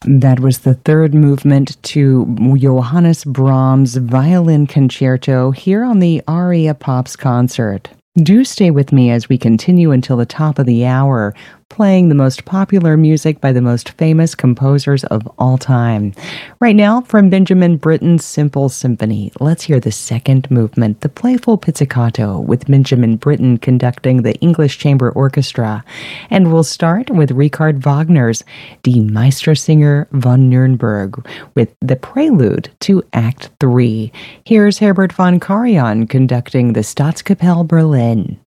That was the third movement to Johannes Brahms' Violin Concerto here on the Aria Pops concert. Do stay with me as we continue until the top of the hour, playing the most popular music by the most famous composers of all time. Right now, from Benjamin Britten's Simple Symphony, let's hear the second movement, the Playful Pizzicato, with Benjamin Britten conducting the English Chamber Orchestra. And we'll start with Richard Wagner's Die Meistersinger von Nürnberg, with the prelude to Act 3. Here's Herbert von Karajan conducting the Staatskapelle Berlin.